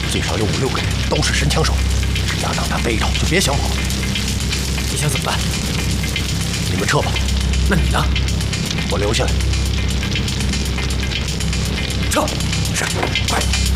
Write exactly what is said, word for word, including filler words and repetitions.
最少有五六个人，都是神枪手，只要让他背着，就别想跑。 你想怎么办？ 你们撤吧。 那你呢？ 我留下来。 撤！ 是，快！